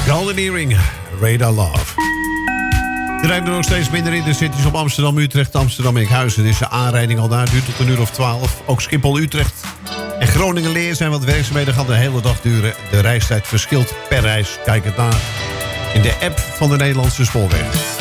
Golden Earring, Radar Love. Er rijden er nog steeds minder in de cities op Amsterdam, Utrecht, Amsterdam, Enkhuizen. Er is de aanrijding al daar, duurt tot een uur of 12. Ook Schiphol, Utrecht en Groningen-Leer zijn wat werkzaamheden, gaan de hele dag duren. De reistijd verschilt per reis. Kijk het na in de app van de Nederlandse Spoorweg.